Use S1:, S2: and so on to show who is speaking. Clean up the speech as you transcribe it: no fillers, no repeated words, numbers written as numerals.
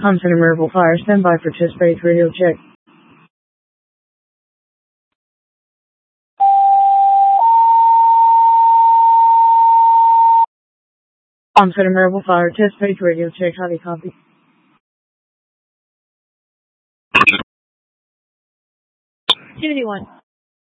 S1: On Center Miracle Fire, stand by for test phase radio check. On Center Miracle Fire, test phase radio check. How do you copy?
S2: Unity 1.